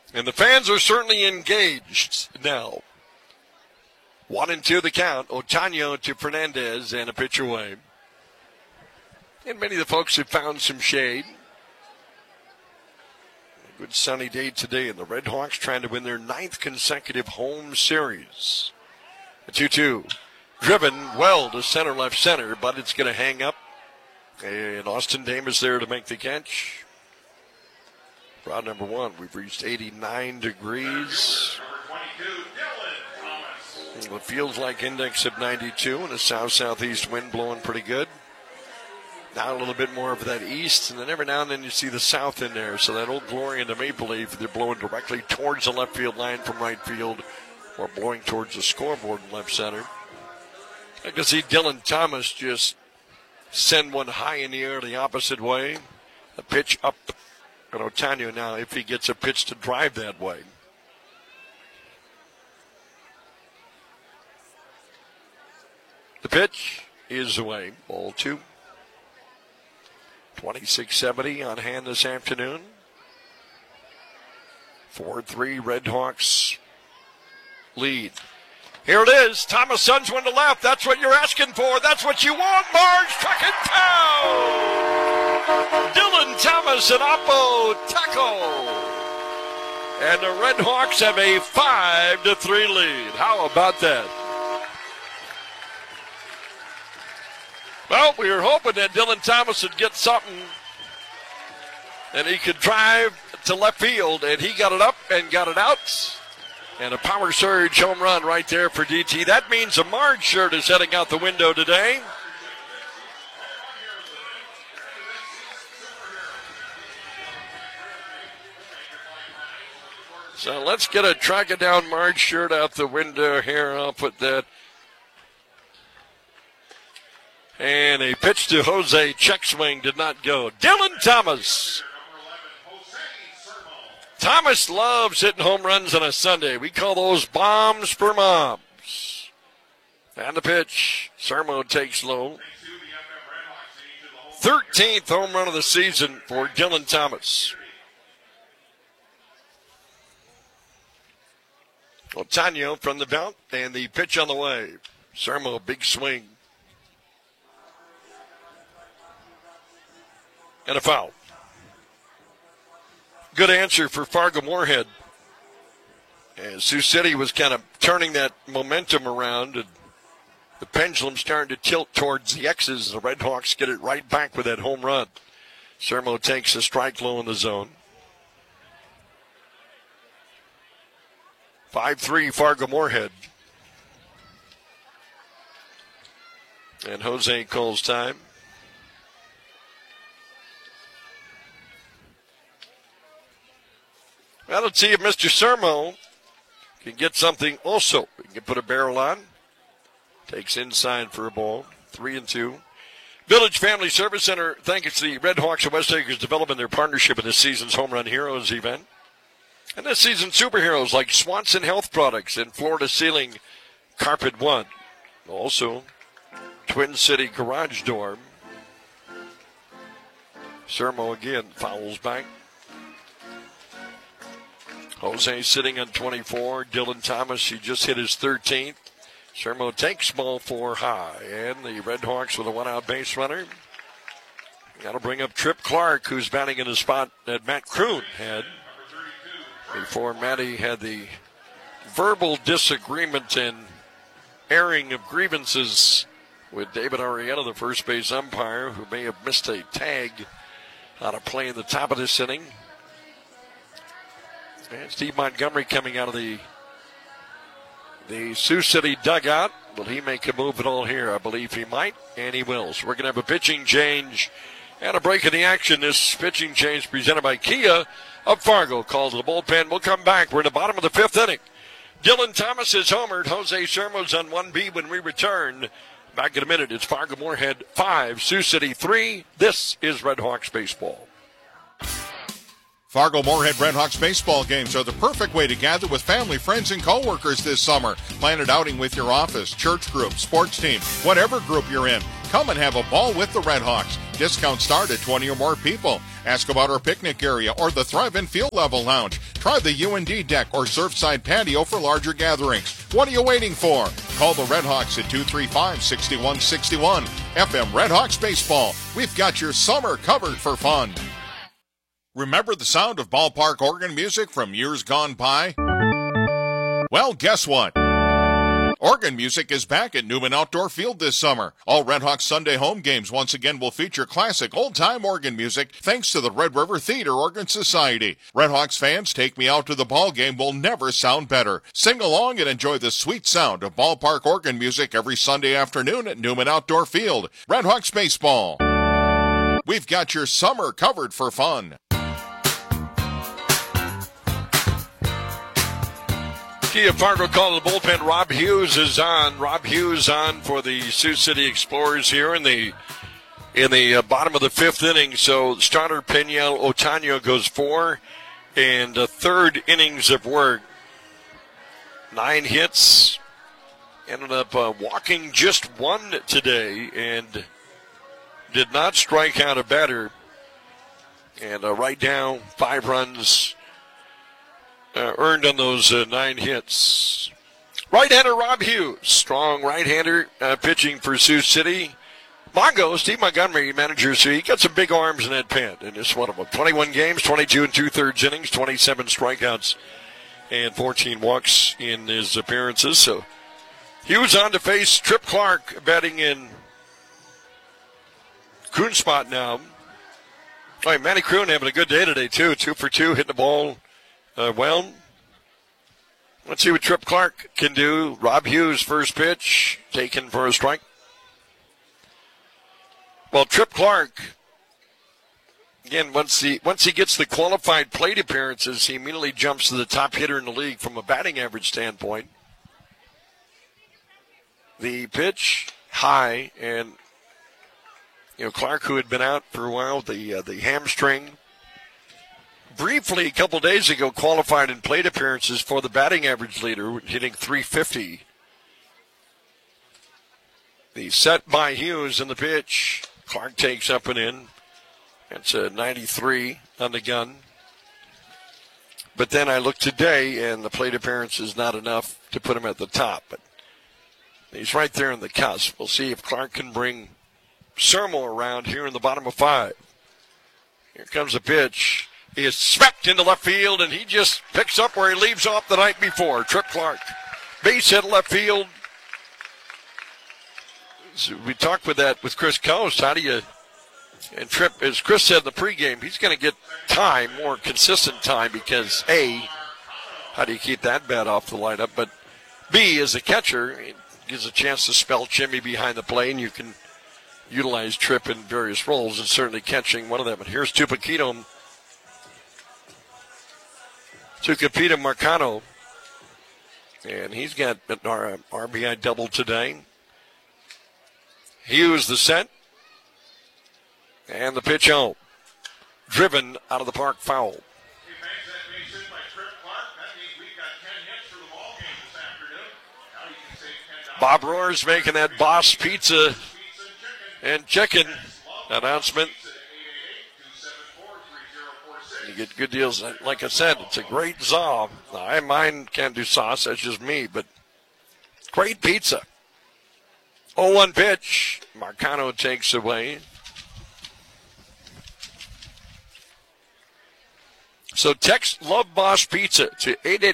And the fans are certainly engaged now. 1-2 the count. Otaño to Fernandez and a pitch away. And many of the folks have found some shade. A good sunny day today, and the Red Hawks trying to win their 9th consecutive home series. A 2-2. Driven well to left center, but it's going to hang up. And Austin Davis there to make the catch. Round number 1, we've reached 89 degrees. It feels like index of 92 and a south-southeast wind blowing pretty good. Now a little bit more of that east, and then every now and then you see the south in there. So that Old Glory and the Maple Leaf, they're blowing directly towards the left field line from right field or blowing towards the scoreboard in left center. I can see Dylan Thomas just send one high in the air the opposite way. A pitch up, and Otaño now, if he gets a pitch to drive that way. The pitch is away. Ball 2. 26-70 on hand this afternoon. 4-3 Red Hawks lead. Here it is. Thomas sends one to left. That's what you're asking for. That's what you want. Marge struck it down. Dylan Thomas and Oppo tackle. And the Red Hawks have a 5-3 lead. How about that? Well, we were hoping that Dylan Thomas would get something and he could drive to left field, and he got it up and got it out. And a power surge home run right there for DT. That means a Marge shirt is heading out the window today. So let's get a track it down Marge shirt out the window here. I'll put that. And a pitch to Jose. Check swing did not go. Dylan Thomas. Thomas loves hitting home runs on a Sunday. We call those bombs for moms. And the pitch. Sermo takes low. 13th home run of the season for Dylan Thomas. Otaño from the belt, and the pitch on the way. Sermo, big swing. And a foul. Good answer for Fargo-Moorhead. As Sioux City was kind of turning that momentum around, and the pendulum starting to tilt towards the X's. The Red Hawks get it right back with that home run. Sermo takes a strike low in the zone. 5-3 Fargo-Moorhead. And Jose calls time. Well, let's see if Mr. Sermo can get something also. He can put a barrel on. Takes inside for a ball. 3-2. Village Family Service Center thanks the Red Hawks of West Acres developing their partnership in this season's Home Run Heroes event. And this season's superheroes like Swanson Health Products and Florida Ceiling Carpet One. Also, Twin City Garage Door. Sermo again fouls back. Jose sitting on 24. Dylan Thomas, he just hit his 13th. Sermo takes ball 4 high. And the Red Hawks with a one-out base runner. Got to bring up Trip Clark, who's batting in a spot that Matt Kroon had. Before Matty had the verbal disagreement and airing of grievances with David Arietta, the first base umpire, who may have missed a tag on a play in the top of this inning. And Steve Montgomery coming out of the Sioux City dugout. Will he make a move at all here? I believe he might, and he will. So we're going to have a pitching change and a break in the action. This pitching change presented by Kia of Fargo. Call to the bullpen. We'll come back. We're in the bottom of the 5th inning. Dylan Thomas is homered. Jose Sermo's on 1B when we return. Back in a minute. It's Fargo-Moorhead 5, Sioux City 3. This is Red Hawks baseball. Fargo-Moorhead Red Hawks baseball games are the perfect way to gather with family, friends, and coworkers this summer. Plan an outing with your office, church group, sports team, whatever group you're in. Come and have a ball with the Red Hawks. Discounts start at 20 or more people. Ask about our picnic area or the Thrive-In Field Level Lounge. Try the UND deck or Surfside patio for larger gatherings. What are you waiting for? Call the Redhawks at 235-6161. FM Redhawks Baseball. We've got your summer covered for fun. Remember the sound of ballpark organ music from years gone by? Well, guess what? Organ music is back at Newman Outdoor Field this summer. All Redhawks Sunday home games once again will feature classic old-time organ music thanks to the Red River Theater Organ Society. Redhawks fans, Take Me Out to the Ball Game will never sound better. Sing along and enjoy the sweet sound of ballpark organ music every Sunday afternoon at Newman Outdoor Field. Redhawks Baseball. We've got your summer covered for fun. Kia Fargo call to the bullpen. Rob Hughes is on. Rob Hughes on for the Sioux City Explorers here in the bottom of the fifth inning. So starter Peniel Otaño goes 4 and third innings of work. 9 hits. Ended up walking just 1 today and did not strike out a batter. And right down 5 runs earned on those 9 hits. Right-hander Rob Hughes, strong right-hander pitching for Sioux City. Mongo, Steve Montgomery, manager, so he got some big arms in that pen. And this one of them, 21 games, 22 2/3 innings, 27 strikeouts, and 14 walks in his appearances. So Hughes on to face Trip Clark, batting in Kroon spot now. All right, Manny Kroon having a good day today, too. 2 for 2, hitting the ball. Well, let's see what Trip Clark can do. Rob Hughes, first pitch, taken for a strike. Well, Trip Clark, again, once he gets the qualified plate appearances, he immediately jumps to the top hitter in the league from a batting average standpoint. The pitch, high, and, Clark, who had been out for a while, the hamstring, briefly, a couple days ago, qualified in plate appearances for the batting average leader, hitting .350. The set by Hughes in the pitch. Clark takes up and in. That's a 93 on the gun. But then I look today, and the plate appearance is not enough to put him at the top. But he's right there in the cusp. We'll see if Clark can bring Sermo around here in the bottom of 5. Here comes the pitch. He is smacked into left field, and he just picks up where he leaves off the night before. Trip Clark, base hit left field. So we talked with Chris Coast. How do you, and Trip, as Chris said in the pregame, he's going to get time, more consistent time, because A, how do you keep that bat off the lineup? But B, as a catcher, it gives a chance to spell Jimmy behind the plate, and you can utilize Trip in various roles, and certainly catching one of them. And here's Tucupita Marcano, and he's got an RBI double today. Hughes the set, and the pitch home. Driven out of the park, foul. Bob Rohr's making that Boss Pizza and Chicken announcement. You get good deals. Like I said, it's a great za. Mine can't do sauce. That's just me. But great pizza. 0-1 pitch. Marcano takes away. So text Love Boss Pizza to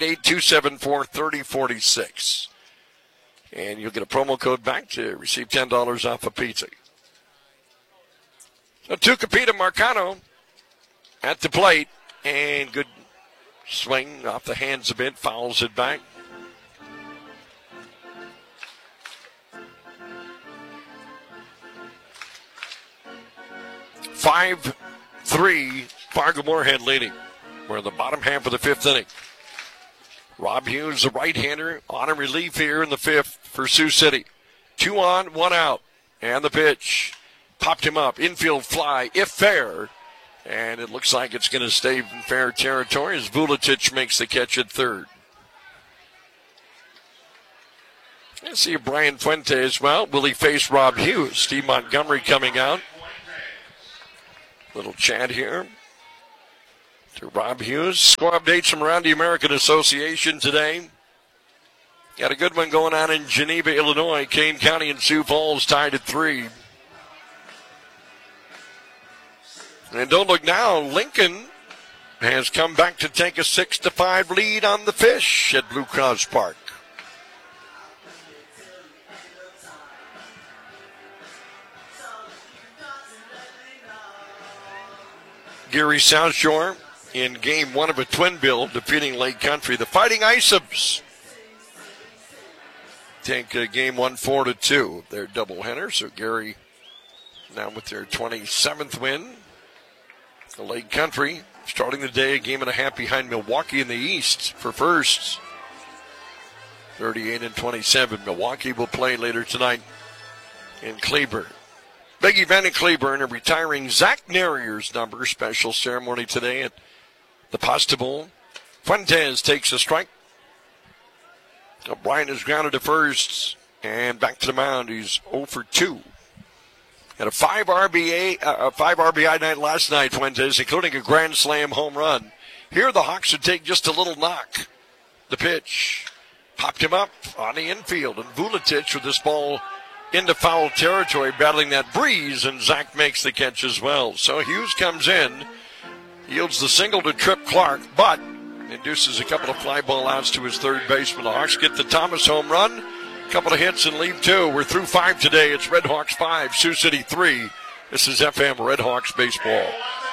888-274-3046. And you'll get a promo code back to receive $10 off a pizza. So Tucupita Marcano at the plate, and good swing off the hands a bit, fouls it back. (5-3) Fargo Moorhead leading. We're in the bottom half of the fifth inning. Rob Hughes, the right-hander, on a relief here in the fifth for Sioux City. 2 on, 1 out, and the pitch popped him up. Infield fly, if fair. And it looks like it's going to stay in fair territory as Vuletic makes the catch at third. Let's see if Brian Fuentes, well, will he face Rob Hughes? Steve Montgomery coming out. Little chat here. to Rob Hughes. Score updates from around the American Association today. Got a good one going on in Geneva, Illinois. Kane County and Sioux Falls tied at 3. And don't look now, Lincoln has come back to take a 6-5 lead on the Fish at Blue Cross Park. Gary South Shore in game 1 of a twin bill defeating Lake Country. The Fighting Isops take game 1 4-2. Their doubleheader. So Gary now with their 27th win. The Lake Country starting the day a game and a half behind Milwaukee in the East for first. 38-27. Milwaukee will play later tonight in Cleburne. Big event in Cleburne, a retiring Zach Narrier's number. Special ceremony today at the Pasta Bowl. Fuentes takes a strike. O'Brien is grounded to first and back to the mound. He's 0 for 2. Had a 5 RBI night last night, Fuentes, including a grand slam home run. Here the Hawks would take just a little knock. The pitch popped him up on the infield, and Vuletic with this ball into foul territory, battling that breeze, and Zach makes the catch as well. So Hughes comes in, yields the single to Trip Clark, but induces a couple of fly ball outs to his third baseman. The Hawks get the Thomas home run. Couple of hits and leave 2. We're through 5 today. It's Red Hawks 5, Sioux City 3. This is FM Red Hawks baseball.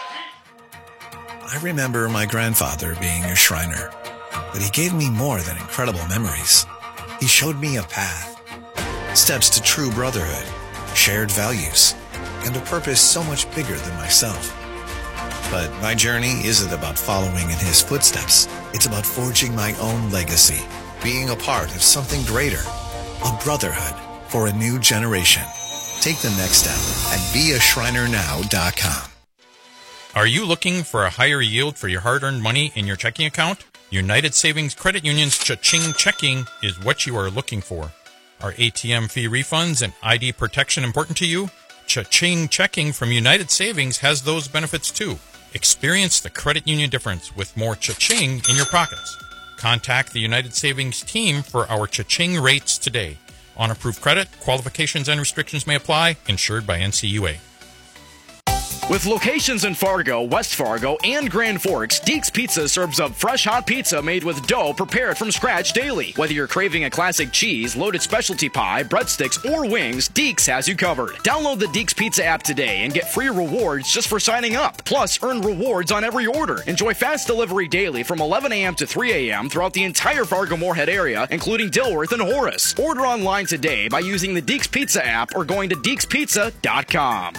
I remember my grandfather being a Shriner, but he gave me more than incredible memories. He showed me a path, steps to true brotherhood, shared values, and a purpose so much bigger than myself. But my journey isn't about following in his footsteps. It's about forging my own legacy, being a part of something greater. A brotherhood for a new generation. Take the next step at beashrinernow.com. Are you looking for a higher yield for your hard-earned money in your checking account? United Savings Credit Union's Cha-Ching Checking is what you are looking for. Are ATM fee refunds and ID protection important to you? Cha-Ching Checking from United Savings has those benefits too. Experience the credit union difference with more Cha-Ching in your pockets. Contact the United Savings team for our Cha-Ching rates today. On approved credit, qualifications and restrictions may apply. Insured by NCUA. With locations in Fargo, West Fargo, and Grand Forks, Deeks Pizza serves up fresh hot pizza made with dough prepared from scratch daily. Whether you're craving a classic cheese, loaded specialty pie, breadsticks, or wings, Deeks has you covered. Download the Deeks Pizza app today and get free rewards just for signing up. Plus, earn rewards on every order. Enjoy fast delivery daily from 11 a.m. to 3 a.m. throughout the entire Fargo-Moorhead area, including Dilworth and Horace. Order online today by using the Deeks Pizza app or going to deekspizza.com.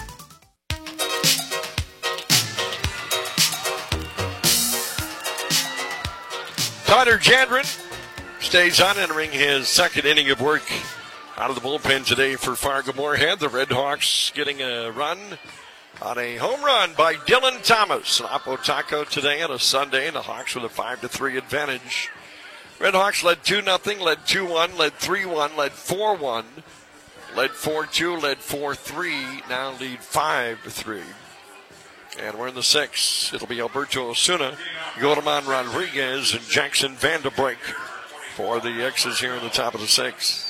Tyler Jandren stays on, entering his second inning of work out of the bullpen today for Fargo-Moorhead. The Red Hawks getting a run on a home run by Dylan Thomas. An Apotaco today on a Sunday, and the Hawks with a 5-3 advantage. Red Hawks led 2-0, led 2-1, led 3-1, led 4-1, led 4-2, led 4-3, now lead 5-3. And we're in the 6th. It'll be Alberto Osuna, Goldemon Rodriguez, and Jackson Vanderbrink for the X's here in the top of the 6th.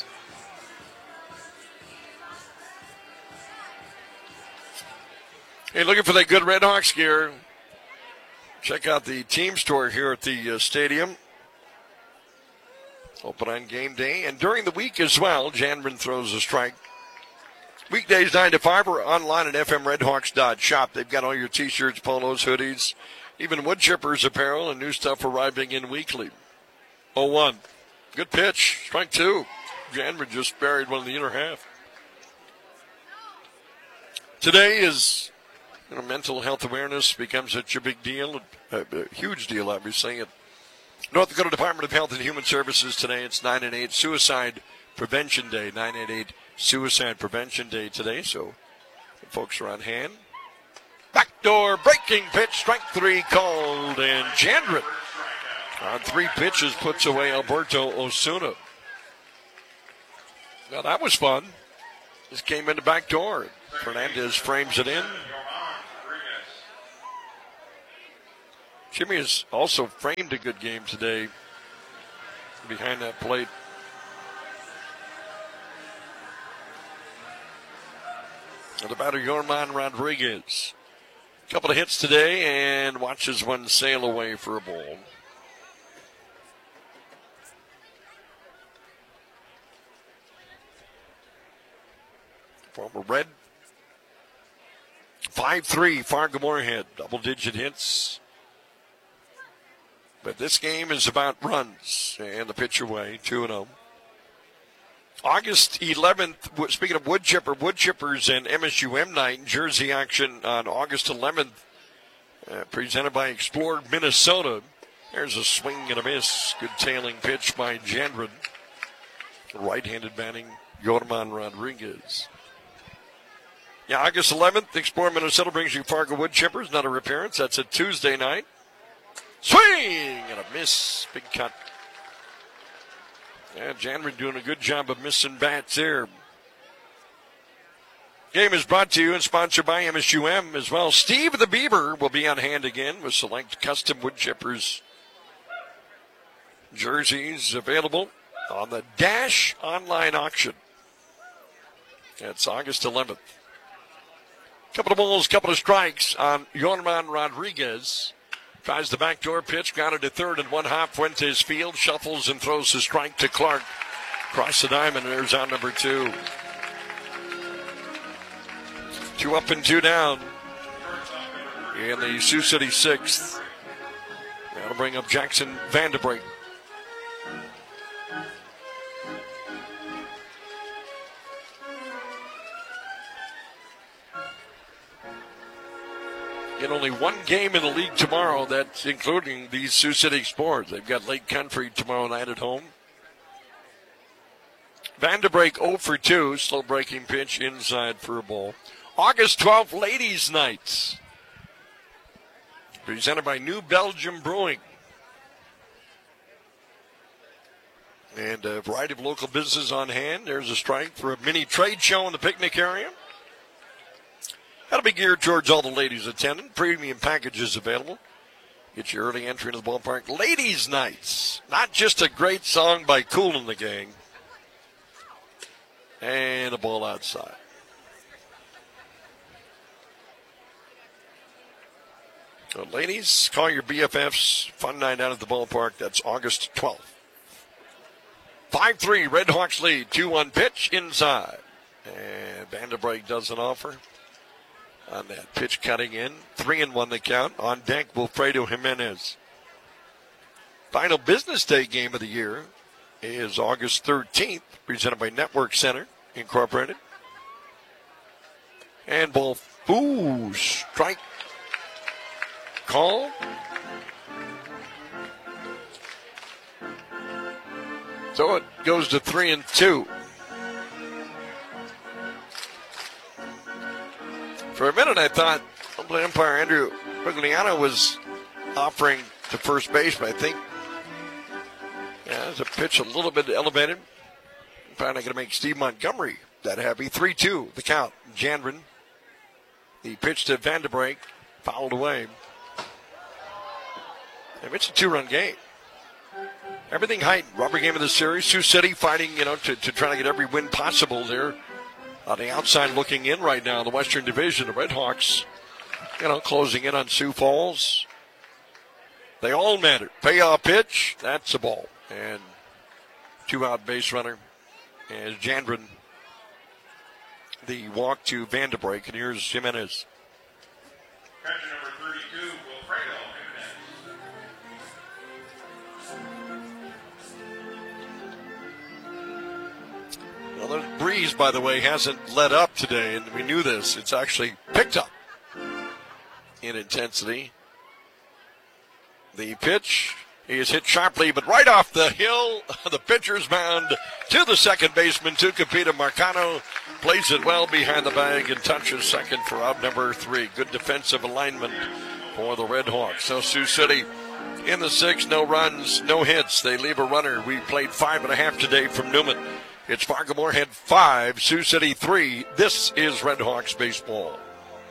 Hey, looking for that good Red Hawks gear? Check out the team store here at the stadium. Open on game day and during the week as well. Jandren throws a strike. Weekdays 9 to 5 or online at fmredhawks.shop. They've got all your t-shirts, polos, hoodies, even wood chippers apparel, and new stuff arriving in weekly. 0-1. Good pitch. Strike 2. Jandren just buried one in the inner half. Today is mental health awareness becomes such a big deal, a huge deal, obviously. At North Dakota Department of Health and Human Services today, it's 9/8 Suicide Prevention Day. 9/8 Suicide Prevention Day today, so the folks are on hand. Backdoor breaking pitch, strike 3 called, and Jandren on 3 pitches puts away Alberto Osuna. Now that was fun. This came in the back door. Fernandez frames it in. Jimmy has also framed a good game today behind that plate. And the batter, Yorman Rodriguez. A couple of hits today and watches one sail away for a ball. Former Red. 5-3, Fargo Moorhead. Double-digit hits. But this game is about runs. And the pitch away, 2-0. August 11th, speaking of wood chippers and MSUM night, Jersey action on August 11th, presented by Explorer Minnesota. There's a swing and a miss. Good tailing pitch by Jandren. Right-handed batting, Yorman Rodriguez. Yeah, August 11th, Explorer Minnesota brings you Fargo wood chippers. Another appearance. That's a Tuesday night. Swing and a miss. Big cut. Yeah, Jandren doing a good job of missing bats there. Game is brought to you and sponsored by MSUM as well. Steve the Beaver will be on hand again with select custom wood chippers. Jerseys available on the Dash online auction. It's August 11th. Couple of balls, couple of strikes on Yorman Rodriguez. Tries the backdoor pitch, grounded to third and one hop, Fuentes field, shuffles and throws the strike to Clark. Across the diamond, there's out number 2. 2 up and 2 down in the Sioux City 6th. That'll bring up Jackson Vanderbrink. In only one game in the league tomorrow, that's including these Sioux City Explorers. They've got Lake Country tomorrow night at home. Vanderbrink 0 for 2, slow breaking pitch inside for a ball. August 12th, Ladies' Night. Presented by New Belgium Brewing. And a variety of local businesses on hand. There's a strike for a mini trade show in the picnic area. That'll be geared towards all the ladies attending. Premium packages available. Get your early entry into the ballpark. Ladies' Nights. Not just a great song by Kool and the Gang. And a ball outside. So ladies, call your BFFs. Fun night out at the ballpark. That's August 12th. 5-3, Red Hawks lead. 2-1 pitch inside. And Vanderbrink does an offer on that pitch cutting in. 3-1 the count. On deck, Wilfredo Jimenez. Final business day game of the year is August 13th, presented by Network Center Incorporated. And ball, strike call. So it goes to 3-2. For a minute, I thought umpire Andrew Pugliano was offering to first base, but I think there's a pitch a little bit elevated. Probably not going to make Steve Montgomery that happy. 3-2, the count. Jandren, the pitch to Vanderbrink, fouled away. And it's a 2-run game. Everything heightened. Rubber game of the series. Sioux City fighting, to try to get every win possible there. On the outside looking in right now in the Western Division, the Red Hawks, closing in on Sioux Falls. They all matter. Payoff pitch, that's a ball. And 2-out base runner as Jandren, the walk to Vanderbrink. And here's Jimenez. Catcher number 32, Wilfredo Jimenez. Well, the breeze, by the way, hasn't let up today, and we knew this. It's actually picked up in intensity. The pitch, he is hit sharply, but right off the hill, the pitcher's mound to the second baseman, Tucupita Marcano. Plays it well behind the bag and touches second for out number 3. Good defensive alignment for the Red Hawks. So Sioux City in the 6th, no runs, no hits. They leave a runner. We played 5.5 today from Newman. It's Fargo Moorhead 5, Sioux City 3. This is Red Hawks baseball.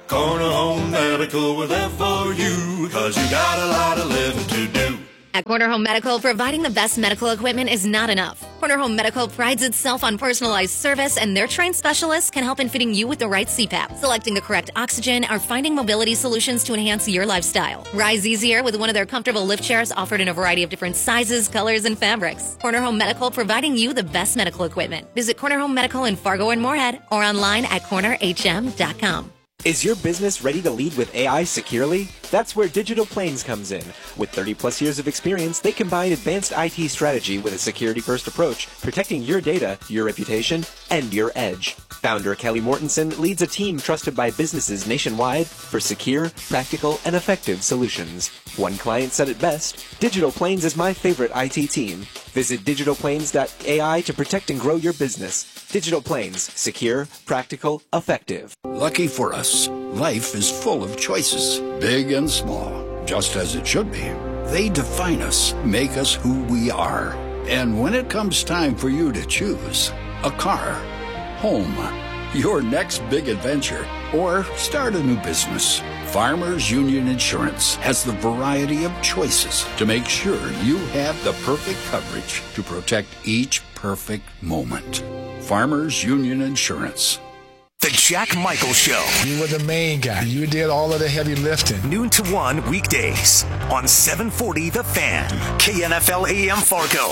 Corner Home Medical, we're there for you, 'cause you got a lot of living to do. At Corner Home Medical, providing the best medical equipment is not enough. Corner Home Medical prides itself on personalized service, and their trained specialists can help in fitting you with the right CPAP, selecting the correct oxygen, or finding mobility solutions to enhance your lifestyle. Rise easier with one of their comfortable lift chairs offered in a variety of different sizes, colors, and fabrics. Corner Home Medical, providing you the best medical equipment. Visit Corner Home Medical in Fargo and Moorhead, or online at cornerhm.com. Is your business ready to lead with AI securely? That's where Digital Plains comes in. With 30-plus years of experience, they combine advanced IT strategy with a security-first approach, protecting your data, your reputation, and your edge. Founder Kelly Mortensen leads a team trusted by businesses nationwide for secure, practical, and effective solutions. One client said it best, Digital Plains is my favorite IT team. Visit digitalplains.ai to protect and grow your business. Digital Plains, secure, practical, effective. Lucky for us, life is full of choices, big and small, just as it should be. They define us, make us who we are. And when it comes time for you to choose a car, home, your next big adventure, or start a new business, Farmers Union Insurance has the variety of choices to make sure you have the perfect coverage to protect each perfect moment. Farmers Union Insurance. The Jack Michael Show. You were the main guy. You did all of the heavy lifting. Noon to 1 weekdays on 740 The Fan, KNFL AM Fargo.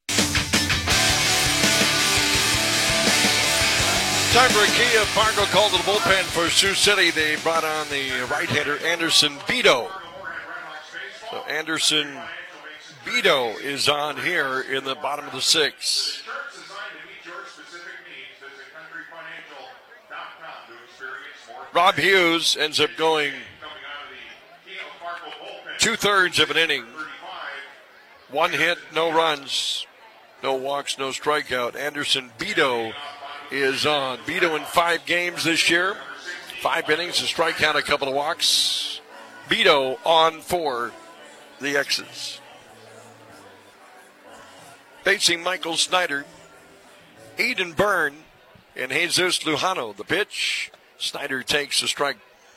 Time for a Kia. Fargo called to the bullpen for Sioux City. They brought on the right-hander Anderson Beto. So Anderson Beto is on here in the bottom of the sixth. Rob Hughes ends up going 2/3 of an inning. One hit, no runs, no walks, no strikeout. Anderson Beto is on. Beto in 5 games this year. 5 innings, a strikeout, a couple of walks. Beto on for the X's. Facing Michael Snyder, Eden Byrne, and Jesus Lujano. The pitch. Snyder takes a strike.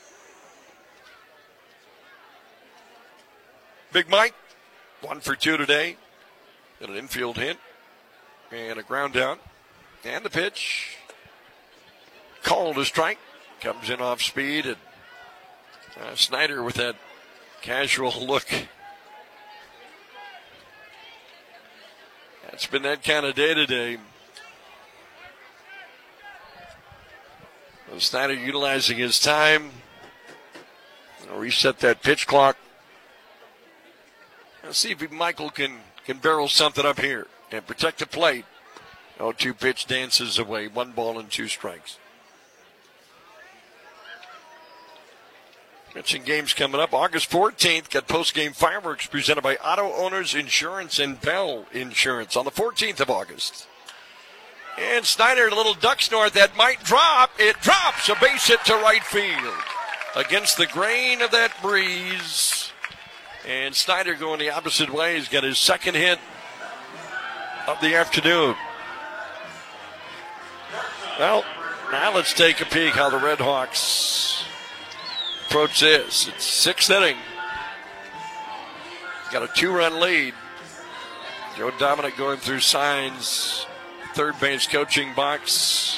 Big Mike, 1 for 2 today. And an infield hit. And a ground out. And the pitch. Called a strike. Comes in off speed. And Snyder with that casual look. It's been that kind of day today. Snyder utilizing his time. Reset that pitch clock. Let's see if Michael can barrel something up here and protect the plate. 0-2 pitch dances away. 1 ball and 2 strikes. Pitching games coming up. August 14th, got post-game fireworks presented by Auto Owners Insurance and Bell Insurance on the 14th of August. And Snyder, a little duck snort that might drop. It drops. A base hit to right field. Against the grain of that breeze. And Snyder going the opposite way. He's got his second hit of the afternoon. Well, now let's take a peek how the Red Hawks approach this. It's 6th inning. Got a 2-run lead. Joe Dominic going through signs. Third base coaching box.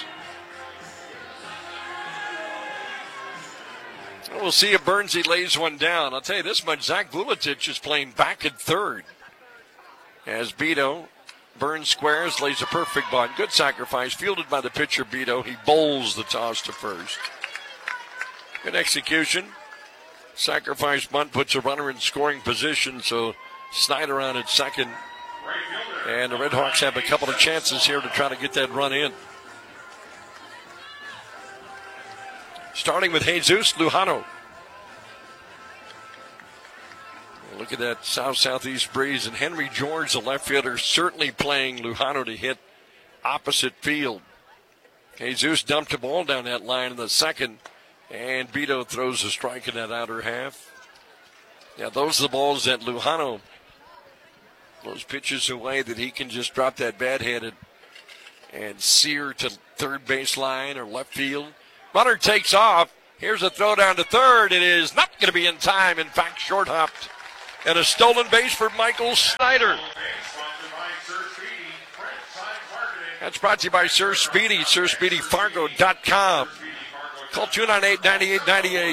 We'll see if Burnsy lays one down. I'll tell you this much, Zach Vuletich is playing back at third. As Beto, Burns squares, lays a perfect bunt. Good sacrifice, fielded by the pitcher Beto. He bowls the toss to first. Good execution. Sacrifice bunt puts a runner in scoring position, so Snyder on at second. And the Red Hawks have a couple of chances here to try to get that run in. Starting with Jesus Lujano. Look at that south-southeast breeze. And Henry George, the left fielder, certainly playing Lujano to hit opposite field. Jesus dumped the ball down that line in the second. And Beto throws a strike in that outer half. Yeah, those are the balls that Lujano, those pitches away that he can just drop that bad-headed and sear to third base line or left field. Runner takes off, Here's a throw down to third. It is not going to be in time. In fact, short hopped. And a stolen base for Michael Snyder. That's brought to you by Sir Speedy, SirSpeedyFargo.com. Call 298-9898.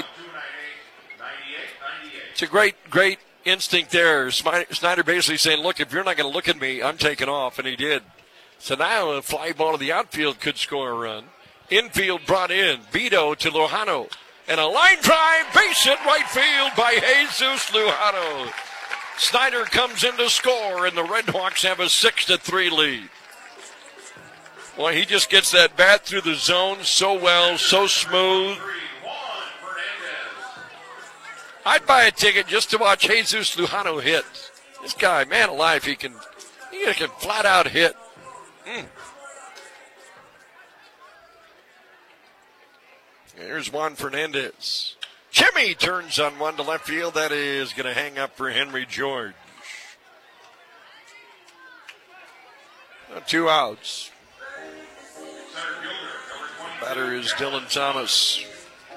It's a great instinct there. Snyder basically saying, look, if you're not going to look at me, I'm taking off, and he did. So now a fly ball to the outfield could score a run. Infield brought in, Vito to Lujano. And a line drive, base hit right field by Jesus Lujano. Snyder comes in to score, and the Red Hawks have a 6-3 lead. Boy, he just gets that bat through the zone so well, so smooth. I'd buy a ticket just to watch Jesus Lujano hit. This guy, man alive, he can flat out hit. Here's Juan Fernandez. Jimmy turns on one to left field. That is going to hang up for Henry George. 2 outs. Batter is Dylan Thomas.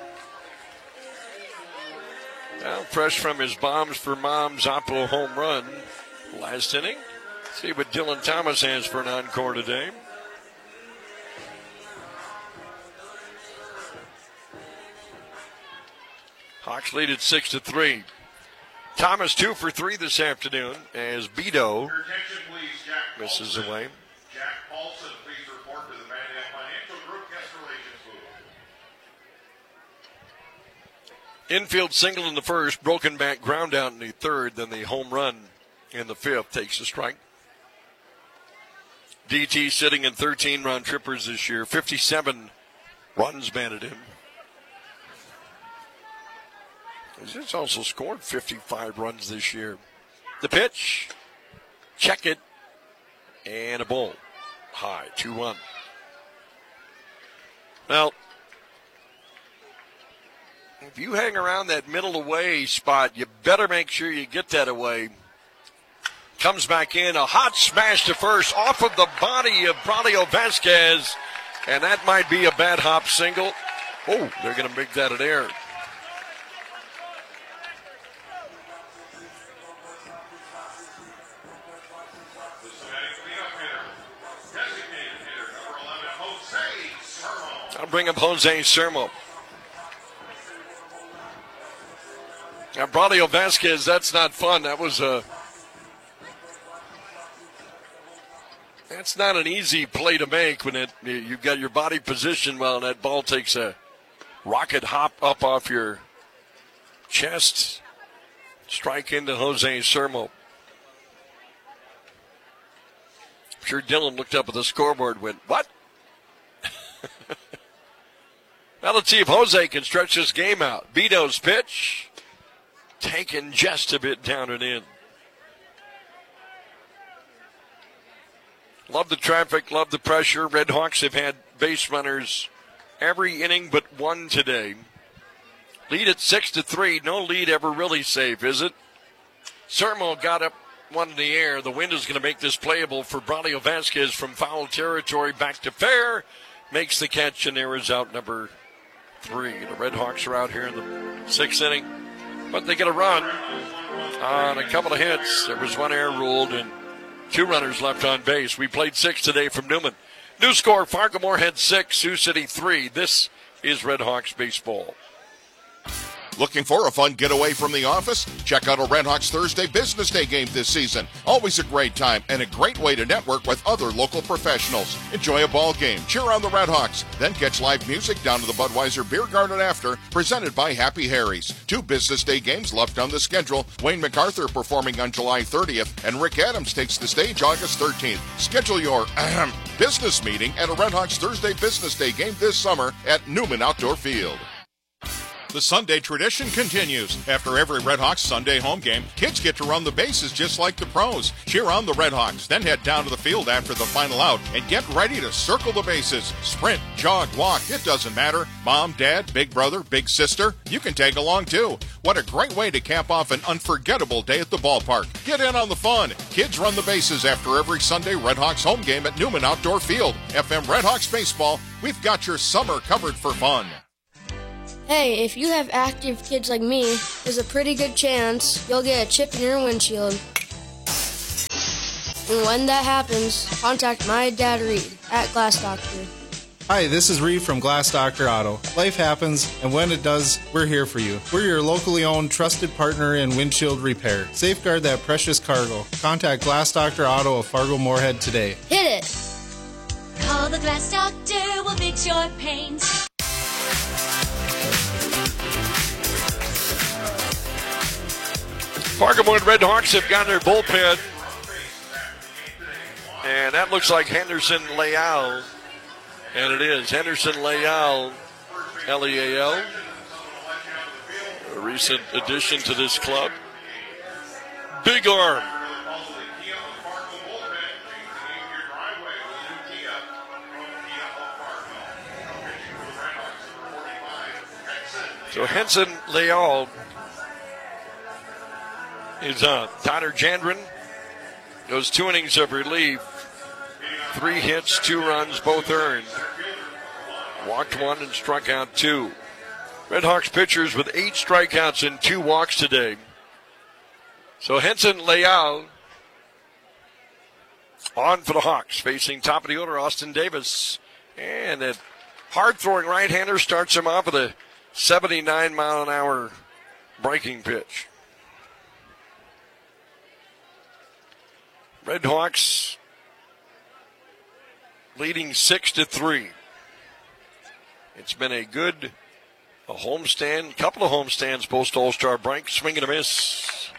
Now fresh from his Bombs for Moms Oppo home run last inning. See what Dylan Thomas has for an encore today. Hawks lead at 6-3. Thomas 2 for 3 this afternoon as Beto misses away. Jack Paulson, please report to the Mandan Financial Group Guest Relations booth. Infield single in the first, broken back ground out in the third, then the home run in the fifth takes a strike. DT sitting in 13 round trippers this year, 57 runs batted in. He's also scored 55 runs this year. The pitch, check it, and a ball. High, 2-1. Now, if you hang around that middle away spot, you better make sure you get that away. Comes back in, a hot smash to first off of the body of Braulio Vasquez, and that might be a bad hop single. Oh, they're going to make that an error. I'll bring up Jose Sermo. Now, Braulio Vasquez, that's not fun. That's not an easy play to make when you've got your body positioned well and that ball takes a rocket hop up off your chest. Strike into Jose Sermo. I'm sure Dylan looked up at the scoreboard and went, what? Now let's see if Jose can stretch this game out. Beto's pitch, taken just a bit down and in. Love the traffic, love the pressure. Red Hawks have had base runners every inning but one today. Lead at 6-3. No lead ever really safe, is it? Sermo got up one in the air. The wind is going to make this playable for Braulio Vasquez from foul territory back to fair. Makes the catch, and there is out number 3. The Red Hawks are out here in the 6th inning, but they get a run on a couple of hits. There was one error ruled and 2 runners left on base. We played 6 today from Newman. New score, Fargo Moorhead 6, Sioux City 3. This is Red Hawks baseball. Looking for a fun getaway from the office? Check out a Red Hawks Thursday Business Day game this season. Always a great time and a great way to network with other local professionals. Enjoy a ball game, cheer on the Red Hawks, then catch live music down to the Budweiser Beer Garden after, presented by Happy Harry's. 2 Business Day games left on the schedule. Wayne MacArthur performing on July 30th, and Rick Adams takes the stage August 13th. Schedule your business meeting at a Red Hawks Thursday Business Day game this summer at Newman Outdoor Field. The Sunday tradition continues. After every Red Hawks Sunday home game, kids get to run the bases just like the pros. Cheer on the Red Hawks, then head down to the field after the final out and get ready to circle the bases. Sprint, jog, walk, it doesn't matter. Mom, dad, big brother, big sister, you can tag along too. What a great way to cap off an unforgettable day at the ballpark. Get in on the fun. Kids run the bases after every Sunday Red Hawks home game at Newman Outdoor Field. FM Red Hawks Baseball, we've got your summer covered for fun. Hey, if you have active kids like me, there's a pretty good chance you'll get a chip in your windshield. And when that happens, contact my dad Reed at Glass Doctor. Hi, this is Reed from Glass Doctor Auto. Life happens, and when it does, we're here for you. We're your locally owned, trusted partner in windshield repair. Safeguard that precious cargo. Contact Glass Doctor Auto of Fargo-Moorhead today. Hit it! Call the Glass Doctor, we'll fix your pains. Fargo-Moorhead Redhawks have got their bullpen. And that looks like Henderson Leal. And it is Henderson Leal, L-E-A-L. A recent addition to this club. Big arm. So Henson Leal is on. Tyler Jandren goes 2 innings of relief. 3 hits, 2 runs, both earned. Walked 1 and struck out 2. Redhawks pitchers with 8 strikeouts and 2 walks today. So Henson Leal on for the Hawks, facing top of the order Austin Davis. And that hard-throwing right-hander starts him off with a 79-mile-an-hour breaking pitch. Redhawks leading 6-3. It's been a good homestand, couple of homestands post All-Star break. Swing and a miss.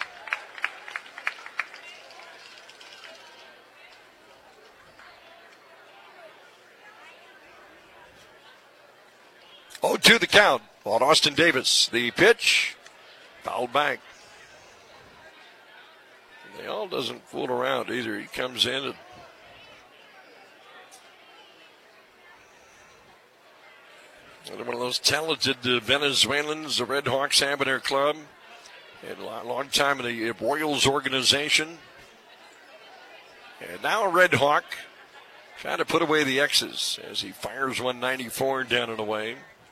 Oh, to the count on Austin Davis. The pitch fouled back. Leal doesn't fool around either. He comes in and one of those talented Venezuelans the Redhawks have in their club. And a long time in the Royals organization. And now a Red Hawk trying to put away the X's as he fires 194 down and away.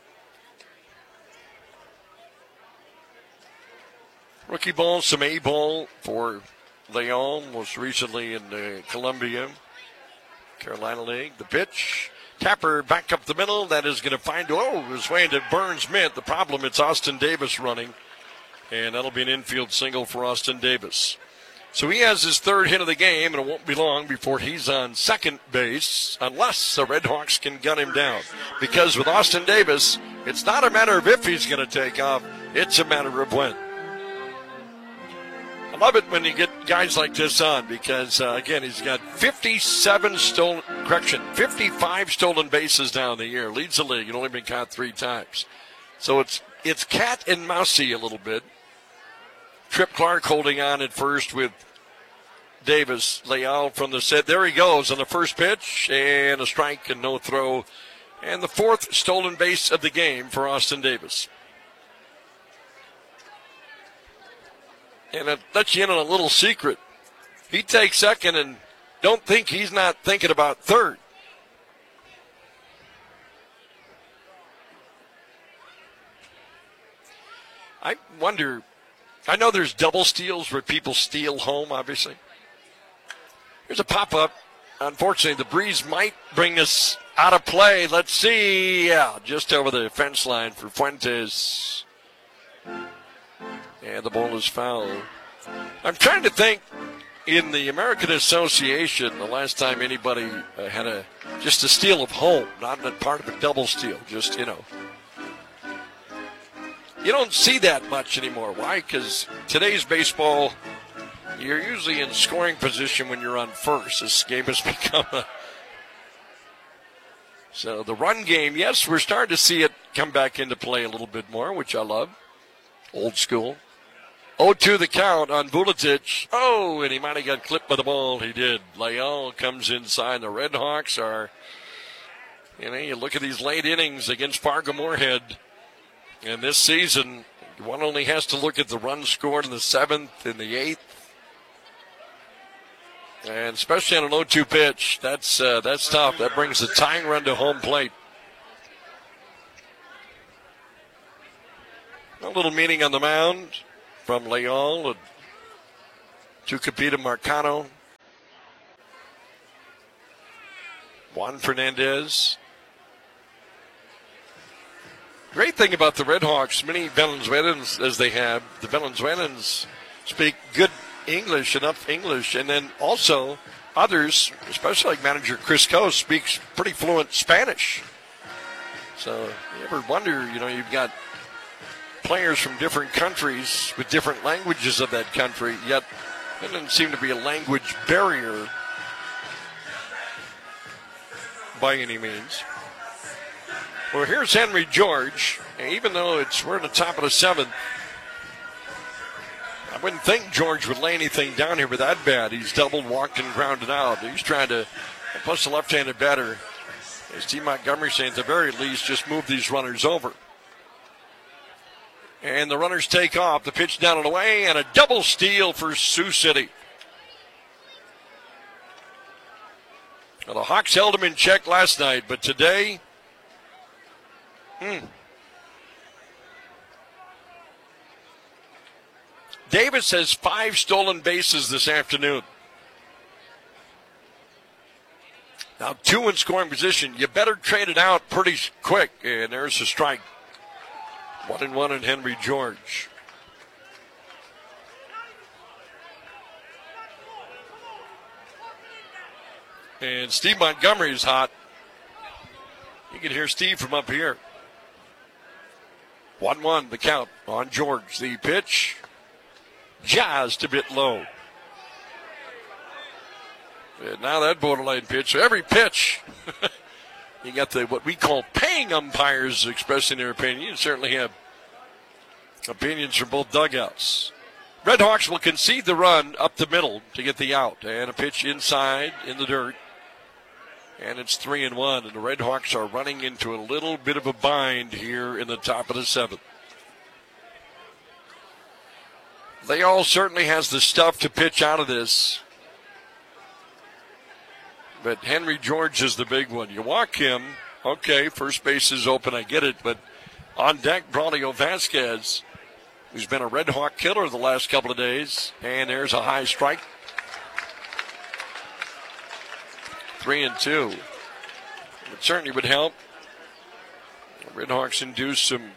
Rookie ball, some A ball for Leon, most recently in the Columbia, Carolina League. The pitch. Tapper back up the middle. That is going to find his way into Burns Mint. The problem, it's Austin Davis running. And that'll be an infield single for Austin Davis. So he has his 3rd hit of the game, and it won't be long before he's on second base, unless the Redhawks can gun him down. Because with Austin Davis, it's not a matter of if he's going to take off, it's a matter of when. I love it when you get guys like this on because, again, he's got 55 stolen bases now in the year. Leads the league. He's only been caught 3 times. So it's cat and mousey a little bit. Trip Clark holding on at first with Davis. Leal from the set. There he goes on the first pitch. And a strike and no throw. And the 4th stolen base of the game for Austin Davis. And it lets you in on a little secret. He takes second and don't think he's not thinking about third. I wonder, I know there's double steals where people steal home, obviously. Here's a pop-up. Unfortunately, the breeze might bring us out of play. Let's see. Yeah, just over the fence line for Fuentes. And the ball is fouled. I'm trying to think, in the American Association, the last time anybody had just a steal of home, not a part of a double steal, just, you don't see that much anymore. Why? Because today's baseball, you're usually in scoring position when you're on first. This game has become So the run game, yes, we're starting to see it come back into play a little bit more, which I love. Old school. 0-2 the count on Vuletic. Oh, and he might have got clipped by the ball. He did. Leal comes inside. The Redhawks are, you look at these late innings against Fargo-Moorhead. And this season, one only has to look at the runs scored in the 7th and the 8th. And especially on an 0-2 pitch, that's tough. That brings the tying run to home plate. little meeting on the mound from Leal and Tucapita Marcano. Juan Fernandez. Great thing about the Red Hawks, many Valenzuelans as they have, the Valenzuelans speak good English, enough English, and then also others, especially like manager Chris Coe, speaks pretty fluent Spanish. So you ever wonder, you've got players from different countries with different languages of that country, yet there doesn't seem to be a language barrier by any means. Well, here's Henry George. Even though we're in the top of the 7th, I wouldn't think George would lay anything down here with that bat. He's doubled, walked, and grounded out. He's trying to, plus the left-handed batter, as Steve Montgomery saying, at the very least, just move these runners over. And the runners take off. The pitch down and away, and a double steal for Sioux City. Well, the Hawks held him in check last night, but today, Davis has 5 stolen bases this afternoon. Now 2 in scoring position. You better trade it out pretty quick. And there's a strike. 1-1 in Henry George. And Steve Montgomery is hot. You can hear Steve from up here. 1-1 the count on George. The pitch just a bit low. And now that borderline pitch. So every pitch, you got what we call paying umpires expressing their opinion. You certainly have opinions from both dugouts. Red Hawks will concede the run up the middle to get the out. And a pitch inside in the dirt. And it's 3-1. And the Red Hawks are running into a little bit of a bind here in the top of the 7th. They all certainly has the stuff to pitch out of this. But Henry George is the big one. You walk him, okay, first base is open, I get it. But on deck, Braulio Vasquez, who's been a Red Hawk killer the last couple of days. And there's a high strike. 3-2. It certainly would help. The Red Hawks induced some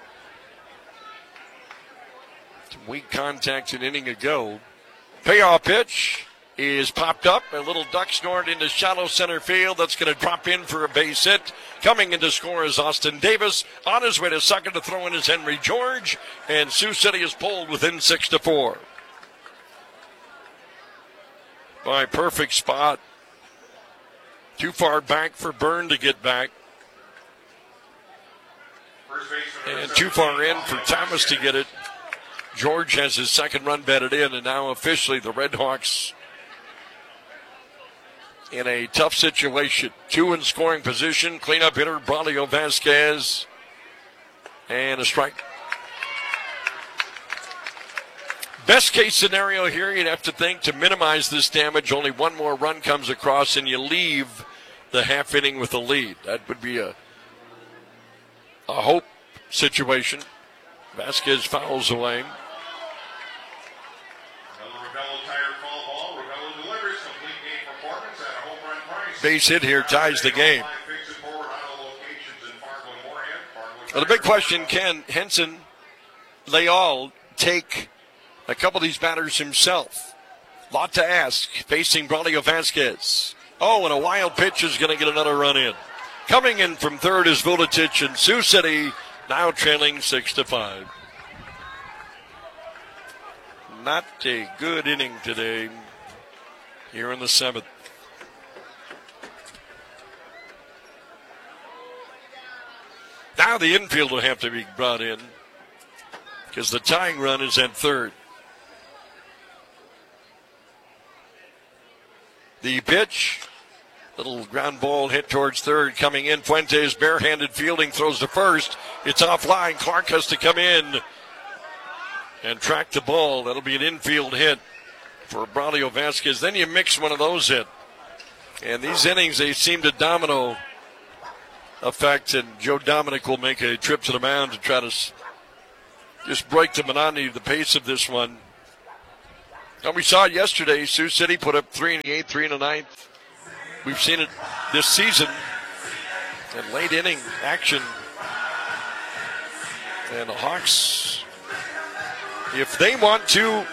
weak contact an inning ago. Payoff pitch is popped up. A little duck snored into shallow center field. That's going to drop in for a base hit. Coming in to score is Austin Davis. On his way to second to throw in is Henry George. And Sioux City is pulled within 6-4. By perfect spot. Too far back for Byrne to get back. And too far in for Thomas to get it. George has his second run batted in, and now officially the Red Hawks in a tough situation. 2 in scoring position. Cleanup hitter Braulio Vasquez. And a strike. Best case scenario here, you'd have to think to minimize this damage. Only one more run comes across, and you leave the half inning with a lead. That would be a hope situation. Vasquez fouls away. Base hit here ties the game. Well, the big question, can Henson Leal take a couple of these batters himself? Lot to ask, facing Braulio Vasquez. Oh, and a wild pitch is going to get another run in. Coming in from third is Vuletic, and Sioux City now trailing 6-5. Not a good inning today here in the 7th. Now the infield will have to be brought in because the tying run is at third. The pitch, little ground ball hit towards third, coming in. Fuentes barehanded fielding, throws to first. It's offline. Clark has to come in and track the ball. That'll be an infield hit for Braulio Vasquez. Then you mix one of those in. And these innings, they seem to domino effect, and Joe Dominic will make a trip to the mound to try to just break the monotony of the pace of this one. And we saw it yesterday. Sioux City put up 3 in the 8th, 3 in the 9th. We've seen it this season in late inning action. And the Hawks, if they want to,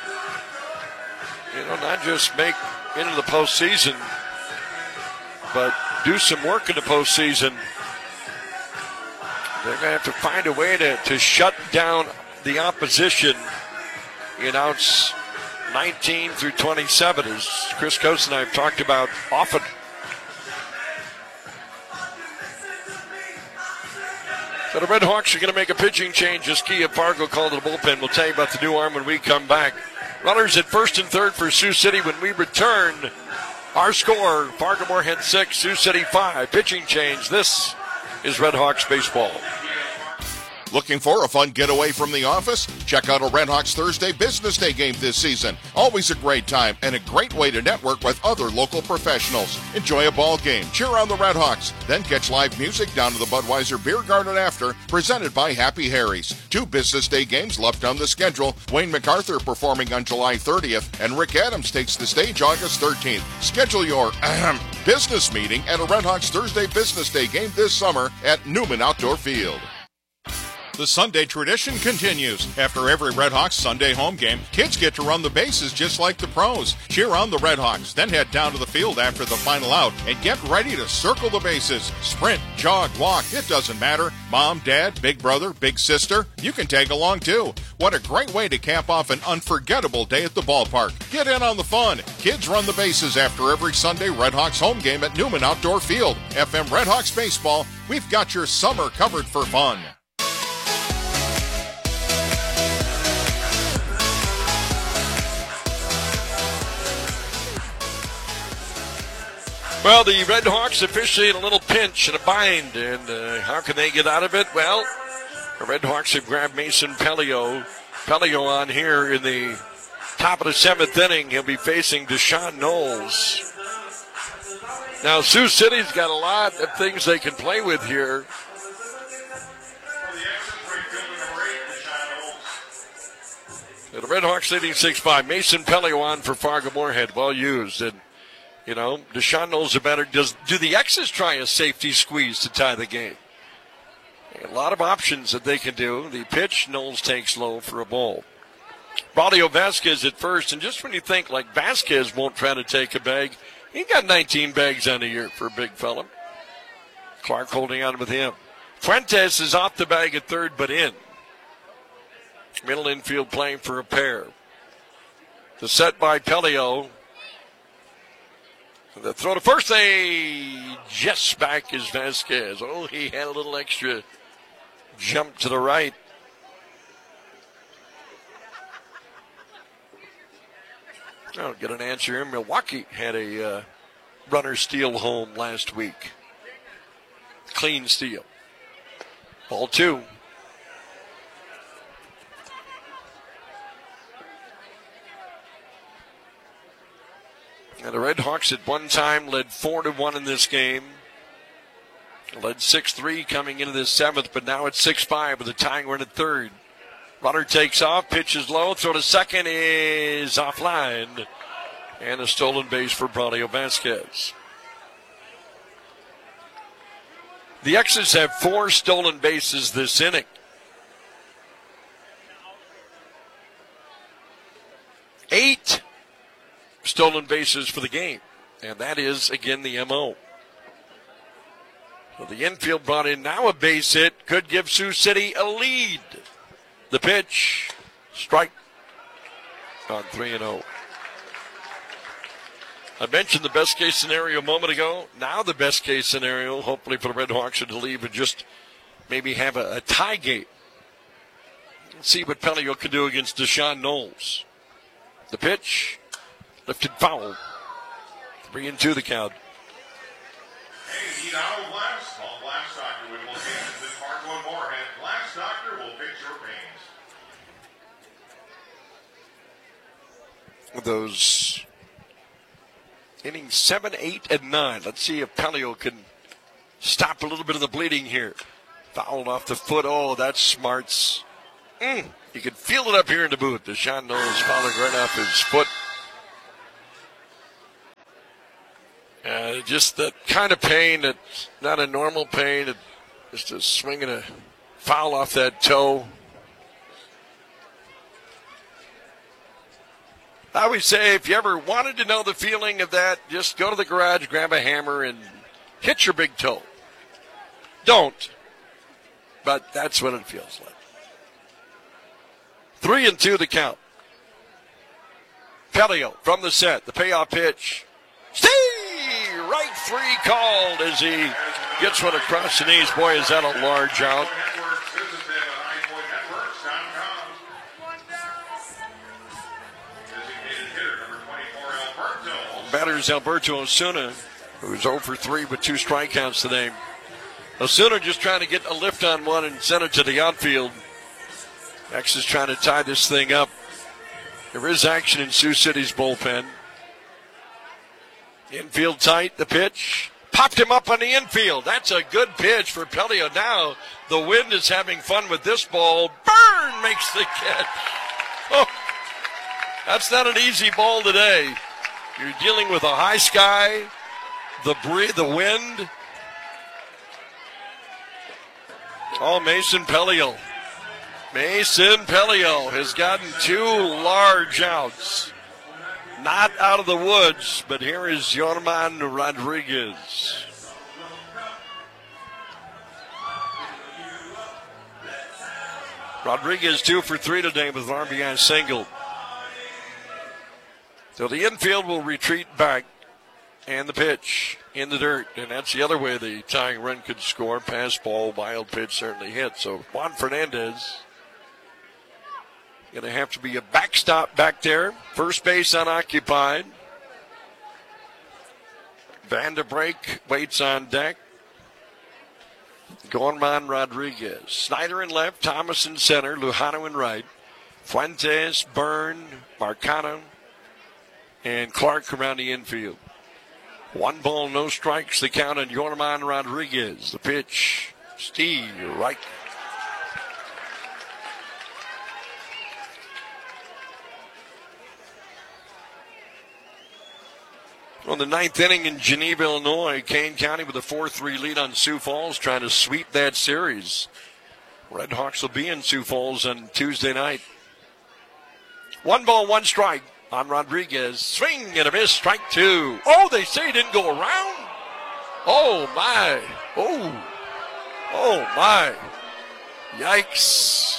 not just make into the postseason, but do some work in the postseason, they're going to have to find a way to shut down the opposition in outs 19 through 27, as Chris Coates and I have talked about often. So the Red Hawks are going to make a pitching change as Kia Fargo called to the bullpen. We'll tell you about the new arm when we come back. Runners at first and third for Sioux City when we return. Our score, Fargo Moorhead 6, Sioux City 5. Pitching change. This is Red Hawks baseball. Looking for a fun getaway from the office? Check out a Red Hawks Thursday Business Day game this season. Always a great time and a great way to network with other local professionals. Enjoy a ball game, cheer on the Red Hawks, then catch live music down to the Budweiser Beer Garden after, presented by Happy Harry's. 2 Business Day games left on the schedule. Wayne MacArthur performing on July 30th, and Rick Adams takes the stage August 13th. Schedule your business meeting at a Red Hawks Thursday Business Day game this summer at Newman Outdoor Field. The Sunday tradition continues. After every Red Hawks Sunday home game, kids get to run the bases just like the pros. Cheer on the Red Hawks, then head down to the field after the final out and get ready to circle the bases. Sprint, jog, walk, it doesn't matter. Mom, dad, big brother, big sister, you can tag along too. What a great way to cap off an unforgettable day at the ballpark. Get in on the fun. Kids run the bases after every Sunday Red Hawks home game at Newman Outdoor Field. FM Red Hawks Baseball, we've got your summer covered for fun. Well, the Red Hawks officially in a little pinch and a bind, and how can they get out of it? Well, the Red Hawks have grabbed Mason Pelio. Pelio on here in the top of the 7th inning. He'll be facing Deshaun Knowles. Now, Sioux City's got a lot of things they can play with here. The Red Hawks leading 6-5. Mason Pelio on for Fargo Moorhead. Well used. And Deshaun Knowles are better. Do the X's try a safety squeeze to tie the game? A lot of options that they can do. The pitch, Knowles takes low for a ball. Braulio Vasquez at first, and just when you think like Vasquez won't try to take a bag, he got 19 bags on the year for a big fella. Clark holding on with him. Fuentes is off the bag at third, but in. Middle infield playing for a pair. The set by Pelio. The throw to first, just back is Vasquez. Oh, he had a little extra jump to the right. I'll get an answer here. Milwaukee had a runner steal home last week. Clean steal. Ball 2. And the Red Hawks at one time led 4-1 in this game. Led 6-3 coming into this 7th, but now it's 6-5 with a tying run at third. Runner takes off, pitches low, throw to second is offline. And a stolen base for Braulio Vasquez. The X's have 4 stolen bases this inning. 8 stolen bases for the game. And that is, again, the MO. So the infield brought in now a base hit. Could give Sioux City a lead. The pitch. Strike on 3-0. I mentioned the best case scenario a moment ago. Now the best case scenario, hopefully for the Red Hawks, to leave and just maybe have a tie game. Let's see what Pelio can do against Deshaun Knowles. The pitch. Lifted foul. 3-2 the count. Hey, now Glass. Call Glass Doctor with locations in Fargo and Moorhead. Glass Doctor will fix your pains. Those innings 7, 8, and 9. Let's see if Pelio can stop a little bit of the bleeding here. Fouled off the foot. Oh, that's Smarts. You can feel it up here in the booth. Deshaun Knowles following right off his foot. Just that kind of pain, that's not a normal pain. Just a swing and a foul off that toe. I always say if you ever wanted to know the feeling of that, just go to the garage, grab a hammer, and hit your big toe. Don't. But that's what it feels like. 3-2 the count. Pelio from the set. The payoff pitch. Stay! Right three called as he gets one across the knees. Boy, is that a large out. Batters Alberto Osuna, who's 0 for 3 with 2 strikeouts today. Osuna just trying to get a lift on one and send it to the outfield. X is trying to tie this thing up. There is action in Sioux City's bullpen. Infield tight, the pitch. Popped him up on the infield. That's a good pitch for Pelio. Now the wind is having fun with this ball. Burn makes the catch. Oh, that's not an easy ball today. You're dealing with a high sky, the wind. Oh, Mason Pelio. Mason Pelio has gotten 2 large outs. Not out of the woods, but here is Yorman Rodriguez. Rodriguez 2 for 3 today with an RBI single. So the infield will retreat back, and the pitch in the dirt. And that's the other way the tying run could score. Pass ball, wild pitch certainly hit. So Juan Fernandez going to have to be a backstop back there. First base unoccupied. Van de Break waits on deck. Gorman Rodriguez. Snyder in left, Thomas in center, Lujano in right. Fuentes, Byrne, Marcano, and Clark around the infield. 1 ball, no strikes, the count on Yorman Rodriguez. The pitch, Steve Reich. On the 9th inning in Geneva, Illinois, Kane County with a 4-3 lead on Sioux Falls, trying to sweep that series. Red Hawks will be in Sioux Falls on Tuesday night. 1 ball, 1 strike on Rodriguez. Swing and a miss, strike 2. Oh, they say he didn't go around. Oh, my. Oh, my. Yikes.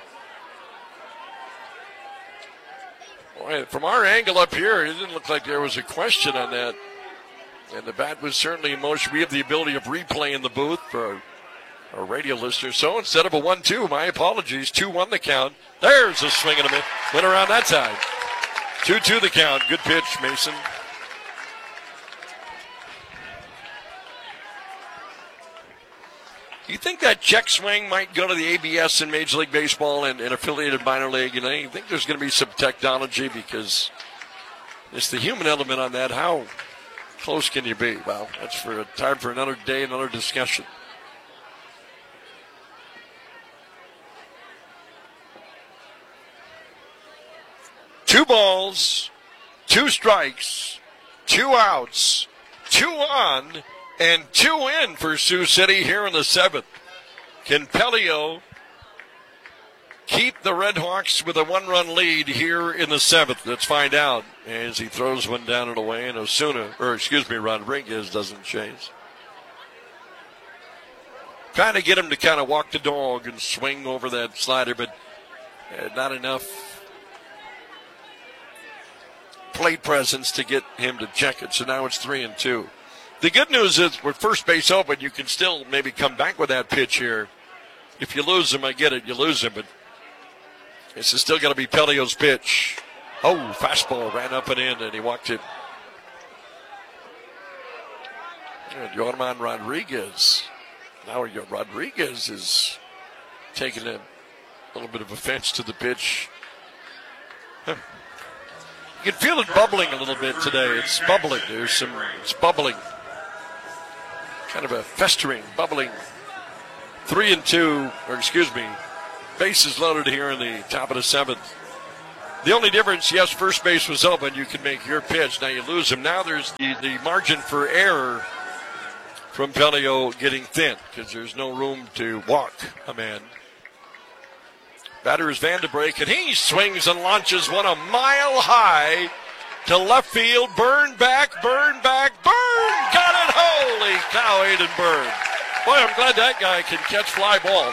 Boy, from our angle up here, it didn't look like there was a question on that. And the bat was certainly in motion. We have the ability of replay in the booth for our radio listeners. So instead of a 1-2, my apologies, 2-1 the count. There's a swing and a miss. Went around that side. 2-2 the count. Good pitch, Mason. Do you think that check swing might go to the ABS in Major League Baseball and affiliated minor league? You know, you think there's going to be some technology because it's the human element on that. How close can you be? Well, that's for a time for another day, another discussion. Two balls, 2 strikes, 2 outs, 2 on, and 2 in for Sioux City here in the 7th. Can Pelio keep the Red Hawks with a 1-run lead here in the 7th? Let's find out as he throws one down and away, and Rodriguez doesn't chase. Trying to get him to kind of walk the dog and swing over that slider, but not enough plate presence to get him to check it. So now it's 3-2. The good news is with first base open, you can still maybe come back with that pitch here. If you lose him, I get it, you lose him, but this is still going to be Pelio's pitch. Oh, fastball ran up and in, and he walked it. And Yorman Rodriguez. Now Rodriguez is taking a little bit of offense to the pitch. Huh. You can feel it bubbling a little bit today. It's bubbling. It's bubbling. Kind of a festering, bubbling. 3-2, Bases loaded here in the top of the 7th. The only difference, yes, first base was open. You can make your pitch. Now you lose him. Now there's the margin for error from Pelio getting thin because there's no room to walk a man. Batter is Vandenbrink, and he swings and launches one a mile high to left field. Burn back. Got it. Holy cow, Aiden Byrne. Boy, I'm glad that guy can catch fly balls.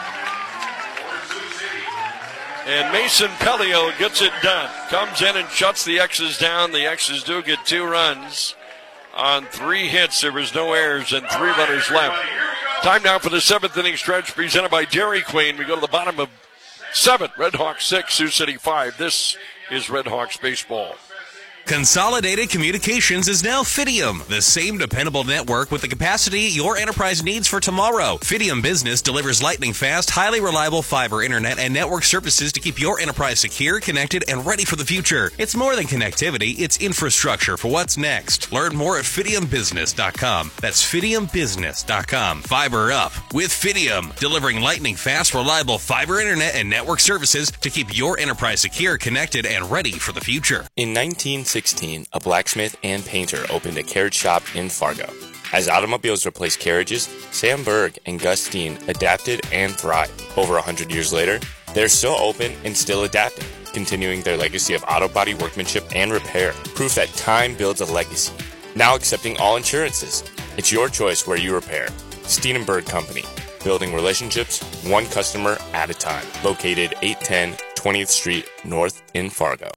And Mason Pelio gets it done. Comes in and shuts the X's down. The X's do get 2 runs on 3 hits. There was no errors and 3 runners left. Time now for the 7th inning stretch presented by Dairy Queen. We go to the bottom of 7. Red Hawks 6, Sioux City 5. This is Red Hawks baseball. Consolidated Communications is now Fidium, the same dependable network with the capacity your enterprise needs for tomorrow. Fidium Business delivers lightning-fast, highly reliable fiber internet and network services to keep your enterprise secure, connected, and ready for the future. It's more than connectivity, it's infrastructure for what's next. Learn more at FidiumBusiness.com. That's FidiumBusiness.com. Fiber up with Fidium, delivering lightning-fast, reliable fiber internet and network services to keep your enterprise secure, connected, and ready for the future. In 1916, a blacksmith and painter opened a carriage shop in Fargo. As automobiles replaced carriages, Sam Berg and Gus Steen adapted and thrived. Over 100 years later, they're still open and still adapting, continuing their legacy of auto body workmanship and repair. Proof that time builds a legacy. Now accepting all insurances. It's your choice where you repair. Steen & Berg Company. Building relationships, one customer at a time. Located 810 20th Street North in Fargo.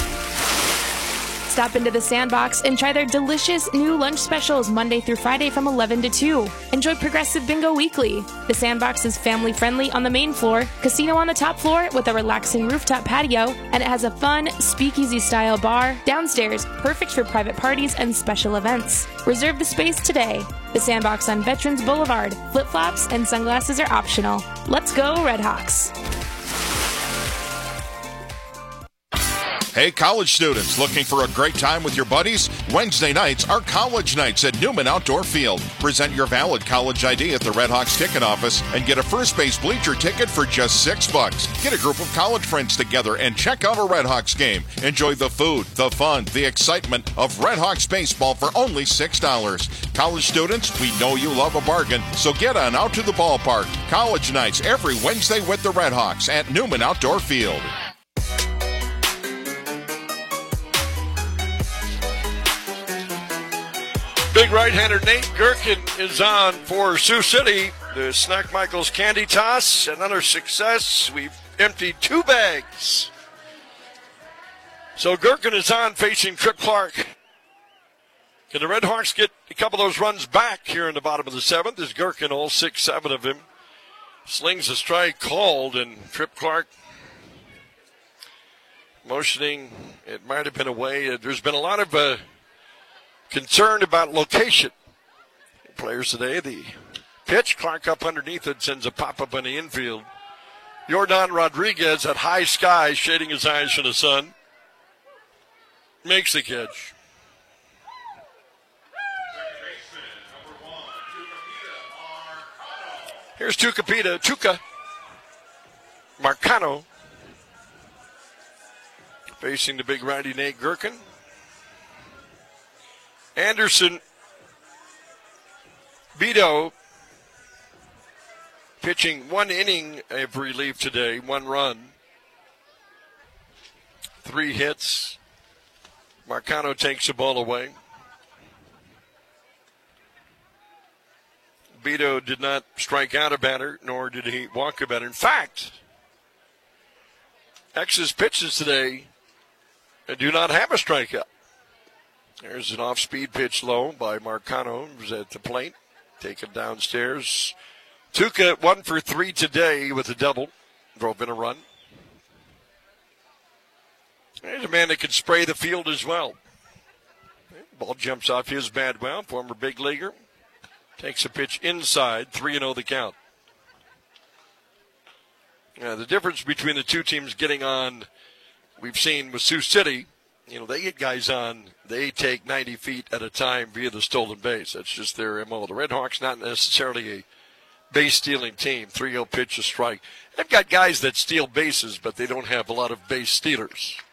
Stop into the Sandbox and try their delicious new lunch specials Monday through Friday from 11 to 2. Enjoy Progressive Bingo Weekly. The Sandbox is family-friendly on the main floor, casino on the top floor with a relaxing rooftop patio, and it has a fun speakeasy-style bar downstairs, perfect for private parties and special events. Reserve the space today. The Sandbox on Veterans Boulevard. Flip-flops and sunglasses are optional. Let's go, Red Hawks. Hey, college students, looking for a great time with your buddies? Wednesday nights are college nights at Newman Outdoor Field. Present your valid college ID at the Red Hawks ticket office and get a first base bleacher ticket for just $6. Get a group of college friends together and check out a Red Hawks game. Enjoy the food, the fun, the excitement of Red Hawks baseball for only $6. College students, we know you love a bargain, so get on out to the ballpark. College nights every Wednesday with the Red Hawks at Newman Outdoor Field. Big right-hander Nate Gherkin is on for Sioux City. The Snack Michaels Candy Toss, another success. We've emptied 2 bags. So Gherkin is on facing Trip Clark. Can the Red Hawks get a couple of those runs back here in the bottom of the 7th? As Gherkin, all 6-7 of him, slings a strike called, and Trip Clark motioning. It might have been away. There's been a lot of concerned about location. Players today, the pitch, Clark up underneath it, sends a pop-up in the infield. Jordan Rodriguez at high sky, shading his eyes from the sun, makes the catch. Here's Tuca Marcano, facing the big righty Nate Gherkin. Anderson Beto pitching 1 inning of relief today, 1 run, 3 hits. Marcano takes the ball away. Beto did not strike out a batter, nor did he walk a batter. In fact, X's pitches today do not have a strikeout. There's an off-speed pitch low by Marcano, who's at the plate. Taken downstairs. Tuca 1 for 3 today with a double. Drove in a run. There's a man that can spray the field as well. Ball jumps off his bat well. Former big leaguer. Takes a pitch inside. 3-0 the count. The difference between the two teams getting on, we've seen with Sioux City, they get guys on, they take 90 feet at a time via the stolen base. That's just their MO. The Red Hawks, not necessarily a base stealing team. 3-0 pitch, a strike. They've got guys that steal bases, but they don't have a lot of base stealers.